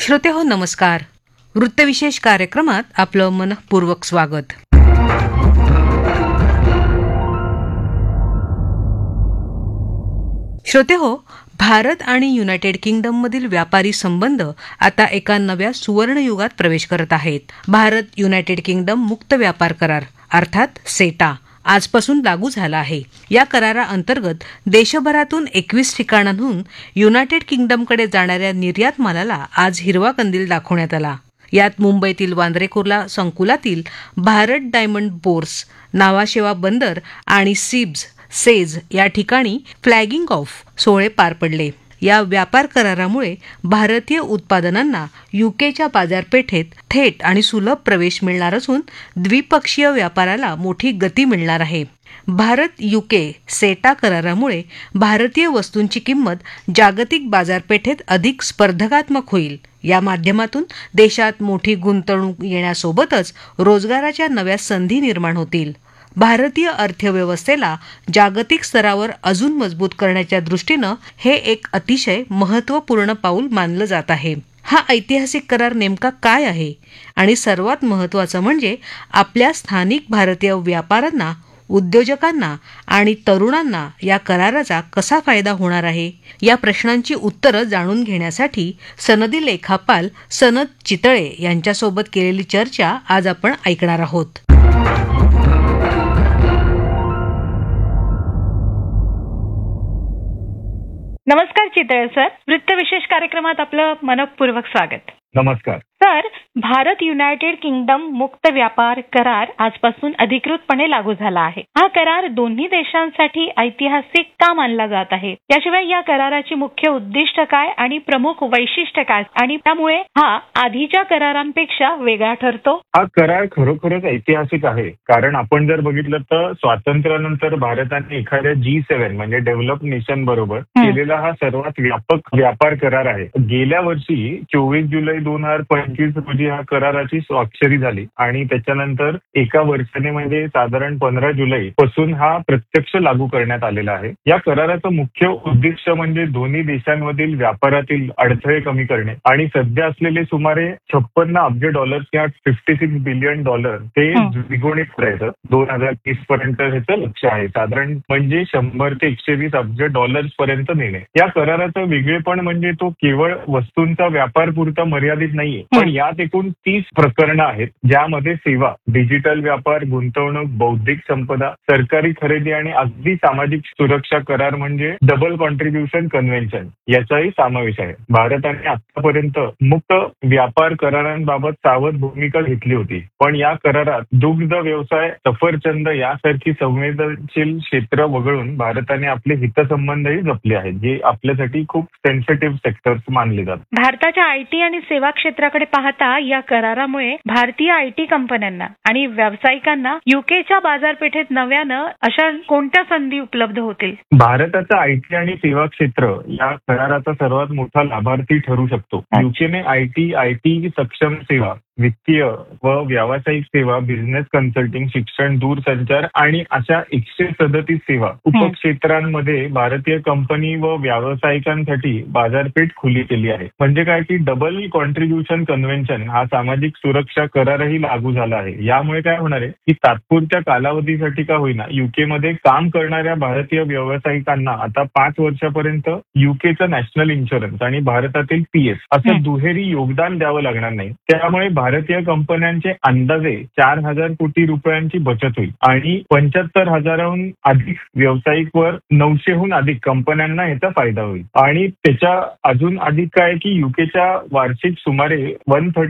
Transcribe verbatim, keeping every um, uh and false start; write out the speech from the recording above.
श्रोते हो नमस्कार. वृत्तविशेष कार्यक्रमात आपलं मनःपूर्वक स्वागत. श्रोते हो, भारत आणि युनायटेड किंगडममधील व्यापारी संबंध आता एका नव्या सुवर्णयुगात प्रवेश करत आहेत. भारत युनायटेड किंगडम मुक्त व्यापार करार अर्थात सेटा आजपासून लागू झाला आहे. या कराराअंतर्गत देशभरातून एकवीस ठिकाणांहून युनायटेड किंगडमकडे जाणाऱ्या निर्यात मालाला आज हिरवा कंदील दाखवण्यात आला. यात मुंबईतील वांद्रे कुर्ला संकुलातील भारत डायमंड बोर्स, नावाशेवा बंदर आणि सिब्स सेज या ठिकाणी फ्लॅगिंग ऑफ सोहळे पार पडले. या व्यापार करारामुळे भारतीय उत्पादनांना युकेच्या बाजारपेठेत थेट आणि सुलभ प्रवेश मिळणार असून द्विपक्षीय व्यापाराला मोठी गती मिळणार आहे. भारत युके सेटा करारामुळे भारतीय वस्तूंची किंमत जागतिक बाजारपेठेत अधिक स्पर्धात्मक होईल. या माध्यमातून देशात मोठी गुंतवणूक येण्यासोबतच रोजगाराच्या नव्या संधी निर्माण होतील. भारतीय अर्थव्यवस्थेला जागतिक स्तरावर अजून मजबूत करण्याच्या दृष्टीनं हे एक अतिशय महत्त्वपूर्ण पाऊल मानलं जात आहे. हा ऐतिहासिक करार नेमका काय आहे आणि सर्वात महत्त्वाचं म्हणजे आपल्या स्थानिक भारतीय व्यापाऱ्यांना, उद्योजकांना आणि तरुणांना या कराराचा कसा फायदा होणार आहे, या प्रश्नांची उत्तरं जाणून घेण्यासाठी सनदी लेखापाल सनद चितळे यांच्यासोबत केलेली चर्चा आज आपण ऐकणार आहोत. नमस्कार चितळे सर, वृत्तविशेष कार्यक्रमात आपलं मनःपूर्वक स्वागत. नमस्कार सर, भारत युनायटेड किंगडम मुक्त व्यापार करार आजपासून अधिकृतपणे लागू झाला आहे. हा करार दोन्ही देशांसाठी ऐतिहासिक का मानला जात आहे? याशिवाय या कराराची मुख्य उद्दिष्ट काय आणि प्रमुख वैशिष्ट्य काय आणि त्यामुळे हा आधीच्या करारांपेक्षा वेगळा ठरतो? हा करार खरोखरच ऐतिहासिक आहे, कारण आपण जर बघितलं तर स्वातंत्र्यानंतर भारताने एखाद्या जी सेव्हन म्हणजे डेव्हलप नेशन बरोबर केलेला हा सर्वात व्यापक व्यापार करार आहे. गेल्या वर्षी चोवीस जुलै दोन हजार पंचवीस रोजी हा कराराची स्वाक्षरी झाली आणि त्याच्यानंतर एका वर्षाने म्हणजे साधारण पंधरा जुलै पासून हा प्रत्यक्ष लागू करण्यात आलेला आहे. या कराराचं मुख्य उद्दिष्ट म्हणजे दोन्ही देशांमधील व्यापारातील अडथळे कमी करणे आणि सध्या असलेले सुमारे छप्पन्न अब्ज डॉलर किंवा फिफ्टी सिक्स बिलियन डॉलर ते द्विगुणित करायचं. दोन हजार तीस पर्यंत ह्याचं लक्ष आहे. साधारण म्हणजे शंभर ते एकशे वीस अब्ज डॉलर्स पर्यंत नेणे. या कराराचं वेगळेपण म्हणजे तो केवळ वस्तूंचा व्यापार पुरता मर्यादित नाहीये, पण यात एकूण तीस प्रकरणं आहेत, ज्यामध्ये सेवा, डिजिटल व्यापार, गुंतवणूक, बौद्धिक संपदा, सरकारी खरेदी आणि अगदी सामाजिक सुरक्षा करार म्हणजे डबल कॉन्ट्रीब्युशन कन्व्हेन्शन याचाही समावेश आहे. भारताने आतापर्यंत मुक्त व्यापार करारांबाबत सावध भूमिका घेतली होती, पण या करारात दुग्ध व्यवसाय, सफरचंद यासारखी संवेदनशील क्षेत्र वगळून भारताने आपले हितसंबंधही जपले आहेत, जे आपल्यासाठी खूप सेन्सिटिव्ह सेक्टर्स मानले जातात. भारताच्या आयटी आणि सेवा क्षेत्राकडे पाहता या करारामुळे भारतीय आयटी कंपन्यांना आणि व्यावसायिकांना युकेच्या बाजारपेठेत नव्यानं अशा कोणत्या संधी उपलब्ध होतील? भारताचं आयटी आणि सेवा क्षेत्र या कराराचा सर्वात मोठा लाभार्थी ठरू शकतो. युकेने आयटी, आयटी सक्षम सेवा, वित्तीय व व्यावसायिक सेवा, बिझनेस कन्सल्टिंग, शिक्षण, दूरसंचार आणि अशा एकशे सदतीस सेवा उपक्षेत्रांमध्ये भारतीय कंपनी व व्यावसायिकांसाठी बाजारपेठ खुली केली आहे. म्हणजे काय की डबल कॉन्ट्रीब्युशन कन्व्हेन्शन हा सामाजिक सुरक्षा करारही लागू झाला आहे. यामुळे काय होणार आहे की तात्पुरत्या कालावधीसाठी का होईना युकेमध्ये काम करणाऱ्या भारतीय व्यावसायिकांना आता पाच वर्षापर्यंत युकेचं नॅशनल इन्शुरन्स आणि भारतातील पीएफ असं दुहेरी योगदान द्यावं लागणार नाही. त्यामुळे भारतीय कंपन्यांचे अंदाजे चार हजार कोटी रुपयांची बचत होईल आणि पंच्याहत्तर हजाराहून अधिक व्यावसायिक वर नऊशेहून अधिक कंपन्यांना याचा फायदा होईल. आणि त्याच्या अजून अधिक काय की युकेच्या वार्षिक सुमारे वन थर्टी